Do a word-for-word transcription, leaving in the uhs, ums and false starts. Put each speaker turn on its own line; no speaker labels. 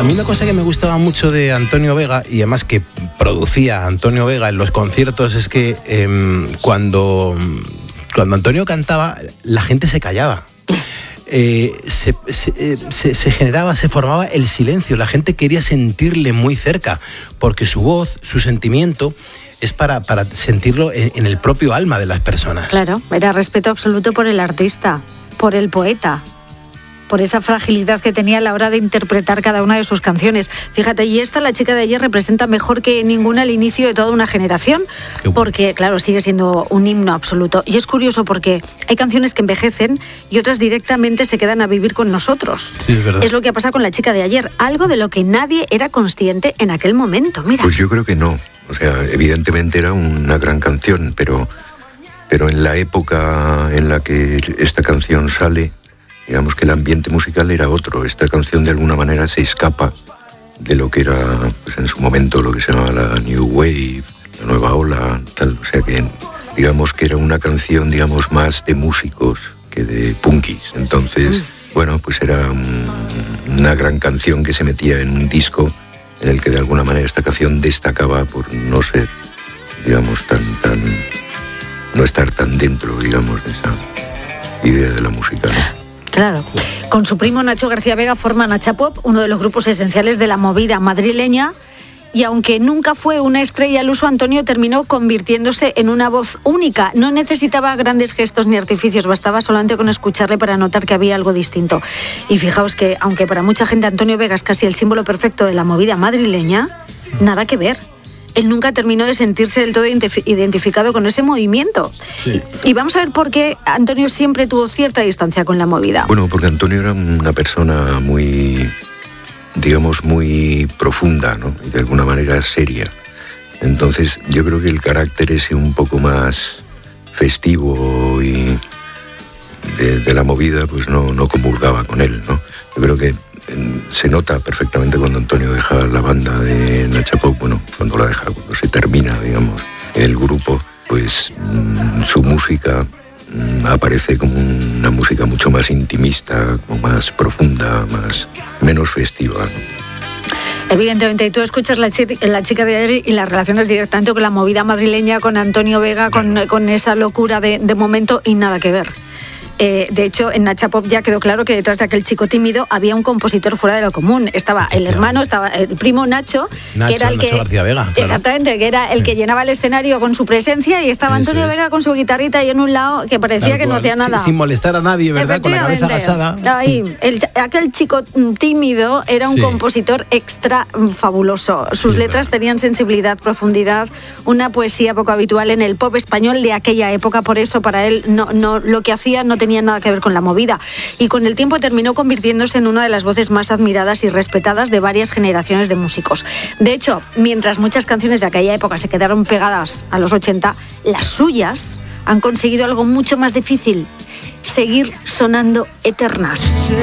mí una cosa que me gustaba mucho de Antonio Vega, y además que producía Antonio Vega en los conciertos, es que eh, cuando, cuando Antonio cantaba, la gente se callaba. Eh, se, se, se, se generaba, se formaba el silencio. La gente quería sentirle muy cerca, porque su voz, su sentimiento es para, para sentirlo en, en el propio alma de las personas.
Claro, era respeto absoluto por el artista, por el poeta, por esa fragilidad que tenía a la hora de interpretar cada una de sus canciones. Fíjate, y esta, La chica de ayer, representa mejor que ninguna el inicio de toda una generación, porque, claro, sigue siendo un himno absoluto. Y es curioso porque hay canciones que envejecen y otras directamente se quedan a vivir con nosotros.
Sí, es verdad.
Es lo que ha pasado con La chica de ayer, algo de lo que nadie era consciente en aquel momento. Mira.
Pues yo creo que no. O sea, evidentemente era una gran canción, pero, pero en la época en la que esta canción sale, digamos que el ambiente musical era otro. Esta canción de alguna manera se escapa de lo que era, pues, en su momento lo que se llamaba la New Wave, la nueva ola, tal. O sea que digamos que era una canción, digamos, más de músicos que de punkis. Entonces, mm. bueno, pues era un, una gran canción que se metía en un disco en el que de alguna manera esta canción destacaba por no ser, digamos, tan, tan, no estar tan dentro, digamos, de esa idea de la música, ¿no?
Claro. Con su primo Nacho García Vega forma Nachapop, uno de los grupos esenciales de la movida madrileña, y aunque nunca fue una estrella al uso, Antonio terminó convirtiéndose en una voz única. No necesitaba grandes gestos ni artificios, bastaba solamente con escucharle para notar que había algo distinto. Y fijaos que, aunque para mucha gente Antonio Vega es casi el símbolo perfecto de la movida madrileña, nada que ver. Él nunca terminó de sentirse del todo identificado con ese movimiento. Sí. Y vamos a ver por qué Antonio siempre tuvo cierta distancia con la movida.
Bueno, porque Antonio era una persona muy, digamos, muy profunda, ¿no? Y de alguna manera seria. Entonces yo creo que el carácter ese un poco más festivo y de, de la movida, pues no, no comulgaba con él, ¿no? Yo creo que se nota perfectamente cuando Antonio deja la banda de Nachapop, bueno, cuando la deja, cuando se termina, digamos, el grupo, pues mmm, su música mmm, aparece como una música mucho más intimista, como más profunda, más menos festiva, ¿no?
Evidentemente, y tú escuchas la, ch- la chica de ayer y la relacionas directamente con la movida madrileña, con Antonio Vega, con, con esa locura de, de momento, y nada que ver. Eh, de hecho, en Nachapop ya quedó claro que detrás de aquel chico tímido había un compositor fuera de lo común. Estaba el hermano, estaba el primo Nacho,
Nacho
que era el
Nacho
que
García Vega, claro.
Exactamente, que era el que llenaba el escenario con su presencia, y estaba Antonio
Eso es.
Vega con su guitarrita y en un lado que parecía
Tal
que no
cual.
hacía nada.
Sin, sin molestar a nadie, ¿verdad? Con la cabeza agachada.
Ahí, el, aquel chico tímido era un
Sí.
compositor extra fabuloso. Sus
Sí,
letras
claro.
tenían sensibilidad, profundidad, una poesía poco habitual en el pop español de aquella época. Por eso para él no, no, lo que hacía no tenía nada que ver con la movida, y con el tiempo terminó convirtiéndose en una de las voces más admiradas y respetadas de varias generaciones de músicos. De hecho, mientras muchas canciones de aquella época se quedaron pegadas a los ochenta, las suyas han conseguido algo mucho más difícil: seguir sonando eternas.